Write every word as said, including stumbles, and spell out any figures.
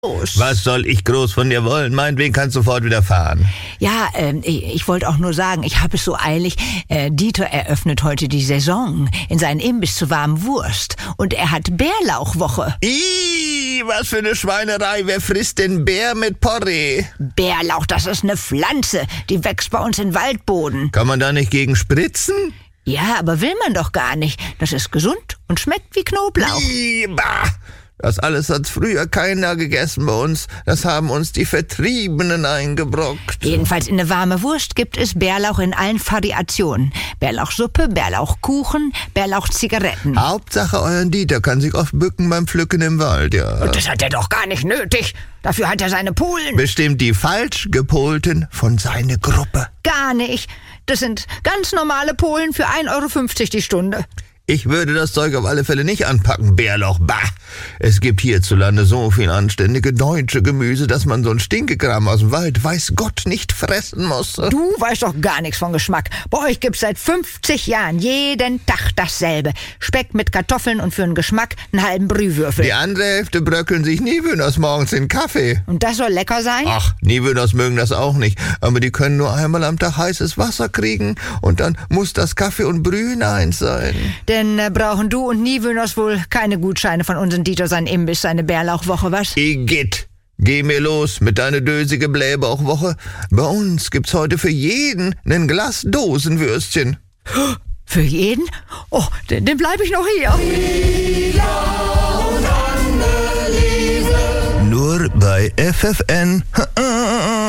los. Was soll ich groß von dir wollen? Meinetwegen kannst du sofort wieder fahren. Ja, ähm, ich, ich wollte auch nur sagen, ich habe es so eilig. Äh, Dieter eröffnet heute die Saison in seinen Imbiss zu warmen Wurst. Und er hat Bärlauchwoche. Ih, was für eine Schweinerei. Wer frisst denn Bär mit Porree? Bärlauch, das ist eine Pflanze. Die wächst bei uns in Waldboden. Kann man da nicht gegen spritzen? Ja, aber will man doch gar nicht. Das ist gesund und schmeckt wie Knoblauch. Ih, bah. Das alles hat früher keiner gegessen bei uns. Das haben uns die Vertriebenen eingebrockt. Jedenfalls in eine warme Wurst gibt es Bärlauch in allen Variationen. Bärlauchsuppe, Bärlauchkuchen, Bärlauchzigaretten. Hauptsache, euren Dieter kann sich oft bücken beim Pflücken im Wald, ja. Und das hat er doch gar nicht nötig. Dafür hat er seine Polen. Bestimmt die falsch gepolten von seiner Gruppe. Gar nicht. Das sind ganz normale Polen für ein Euro fünfzig die Stunde. Ich würde das Zeug auf alle Fälle nicht anpacken, Bärlauch, bah. Es gibt hierzulande so viel anständige deutsche Gemüse, dass man so ein Stinkekram aus dem Wald, weiß Gott, nicht fressen muss. Du weißt doch gar nichts von Geschmack. Bei euch gibt's seit fünfzig Jahren jeden Tag dasselbe. Speck mit Kartoffeln und für den Geschmack einen halben Brühwürfel. Die andere Hälfte bröckeln sich Niewöhners morgens in Kaffee. Und das soll lecker sein? Ach, Niewöhners mögen das auch nicht, aber die können nur einmal am Tag heißes Wasser kriegen und dann muss das Kaffee und Brühen eins sein. Denn äh, brauchen du und Niewöhners wohl keine Gutscheine von unseren Dieter sein Imbiss, seine Bärlauchwoche, was? Igitt, geh mir los mit deiner dösige Blähbauchwoche. Bei uns gibt's heute für jeden nen Glas Dosenwürstchen. Für jeden? Oh, den, den bleib ich noch hier. Nur bei F F N.